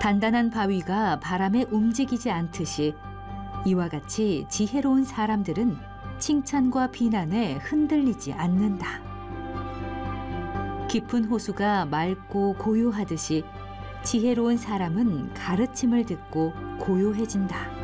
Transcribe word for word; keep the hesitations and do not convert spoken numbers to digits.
단단한 바위가 바람에 움직이지 않듯이 이와 같이 지혜로운 사람들은 칭찬과 비난에 흔들리지 않는다. 깊은 호수가 맑고 고요하듯이 지혜로운 사람은 가르침을 듣고 고요해진다.